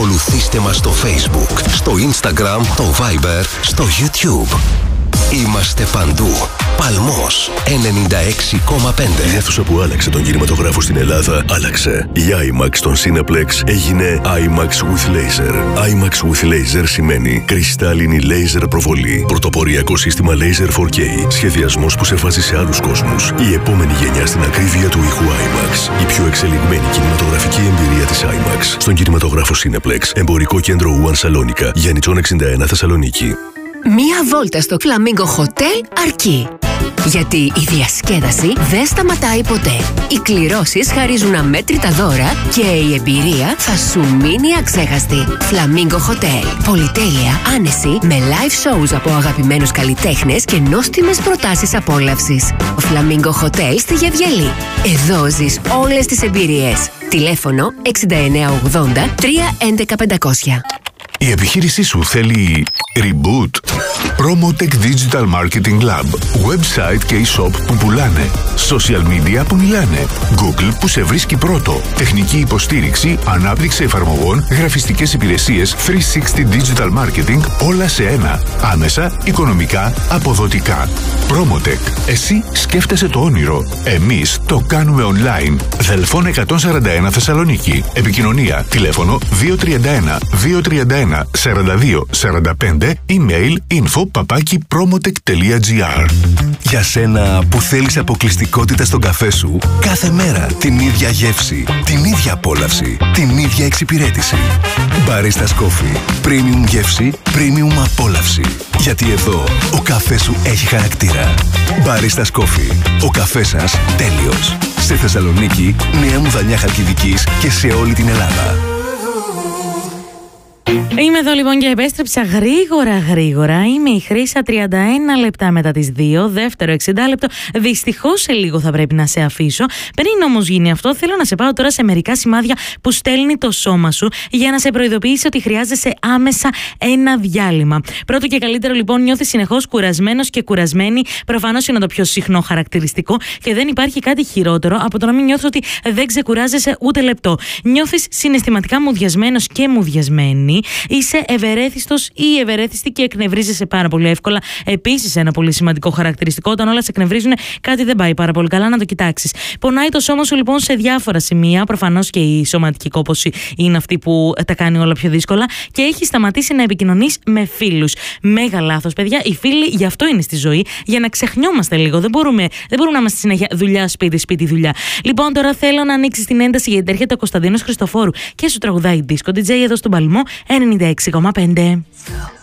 Ακολουθήστε μας στο Facebook, στο Instagram, το Viber, στο YouTube. Είμαστε παντού. Παλμός 96,5. Η αίθουσα που άλλαξε τον κινηματογράφο στην Ελλάδα άλλαξε. Η IMAX στον Cineplex έγινε IMAX with Laser. IMAX with Laser σημαίνει κρυστάλλινη laser προβολή. Πρωτοποριακό σύστημα Laser 4K. Σχεδιασμός που σε βάζει σε άλλους κόσμους. Η επόμενη γενιά στην ακρίβεια του ήχου IMAX. Η πιο εξελιγμένη κινηματογραφική εμπειρία της IMAX. Στον κινηματογράφο Cineplex. Εμπορικό κέντρο One Σαλόνικα. Γιάννητσον 61 Θεσσαλονίκη. Μία βόλτα στο Flamingo Hotel αρκεί. Γιατί η διασκέδαση δεν σταματάει ποτέ. Οι κληρώσεις χαρίζουν αμέτρητα δώρα και η εμπειρία θα σου μείνει αξέχαστη. Flamingo Hotel. Πολυτέλεια, άνεση, με live shows από αγαπημένους καλλιτέχνες και νόστιμες προτάσεις απόλαυσης. Flamingo Hotel στη Γεβγελή. Εδώ ζεις όλες τις εμπειρίες. Τηλέφωνο 6980 311 500. Η επιχείρησή σου θέλει reboot? Promotech Digital Marketing Lab. Website και e-shop που πουλάνε. Social media που μιλάνε. Google που σε βρίσκει πρώτο. Τεχνική υποστήριξη, ανάπτυξη εφαρμογών, γραφιστικές υπηρεσίες, 360 Digital Marketing, όλα σε ένα. Άμεσα, οικονομικά, αποδοτικά. Promotech. Εσύ σκέφτεσαι το όνειρο. Εμείς το κάνουμε online. Δελφών 141 Θεσσαλονίκη. Επικοινωνία. Τηλέφωνο 231 231 42 45. Email info@promotech.gr. Για σένα που θέλεις αποκλειστικότητα στον καφέ σου, κάθε μέρα την ίδια γεύση, την ίδια απόλαυση, την ίδια εξυπηρέτηση. Baristas Coffee. Premium γεύση, premium απόλαυση. Γιατί εδώ ο καφές σου έχει χαρακτήρα. Baristas Coffee. Ο καφές σας τέλειος. Σε Θεσσαλονίκη, Νέα Μουδανιά Χαλκιδικής και σε όλη την Ελλάδα. Είμαι εδώ λοιπόν και επέστρεψα γρήγορα. Είμαι η Χρύσα, 31 λεπτά μετά τις 2, δεύτερο 60 λεπτό. Δυστυχώς σε λίγο θα πρέπει να σε αφήσω. Πριν όμως γίνει αυτό, θέλω να σε πάω τώρα σε μερικά σημάδια που στέλνει το σώμα σου για να σε προειδοποιήσει ότι χρειάζεσαι άμεσα ένα διάλειμμα. Πρώτο και καλύτερο λοιπόν, νιώθεις συνεχώς κουρασμένος και κουρασμένη. Προφανώς είναι το πιο συχνό χαρακτηριστικό και δεν υπάρχει κάτι χειρότερο από το να μην νιώθεις ότι δεν ξεκουράζεσαι ούτε λεπτό. Νιώθεις συναισθηματικά μουδιασμένος και μουδιασμένη. Είσαι ευερέθιστος ή ευερέθιστη και εκνευρίζεσαι πάρα πολύ εύκολα. Επίσης, ένα πολύ σημαντικό χαρακτηριστικό, όταν όλα σε εκνευρίζουν, κάτι δεν πάει πάρα πολύ καλά, να το κοιτάξεις. Πονάει το σώμα σου λοιπόν σε διάφορα σημεία. Προφανώς και η σωματική κόπωση είναι αυτή που τα κάνει όλα πιο δύσκολα. Και έχει σταματήσει να επικοινωνείς με φίλους. Μέγα λάθος, παιδιά. Οι φίλοι γι' αυτό είναι στη ζωή, για να ξεχνιόμαστε λίγο. Δεν μπορούμε να είμαστε συνέχεια δουλειά, σπίτι, δουλειά. Λοιπόν, τώρα θέλω να ανοίξεις την ένταση, γιατί έρχεται ο Κωνσταντίνος Χριστοφόρου και σου τραγουδάει Disco DJ εδώ στον Παλμό 96,5.